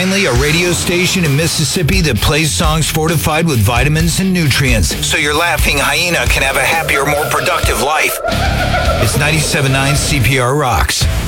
Finally, a radio station in Mississippi that plays songs fortified with vitamins and nutrients, so your laughing hyena can have a happier, more productive life. It's 97.9 CPR Rocks.